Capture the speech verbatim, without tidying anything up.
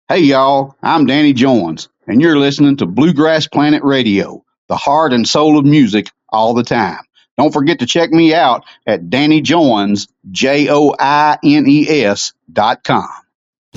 Hey, y'all, I'm Danny Jones, and you're listening to Bluegrass Planet Radio, the heart and soul of music all the time. Don't forget to check me out at Danny Joines, J O I N E S dot com.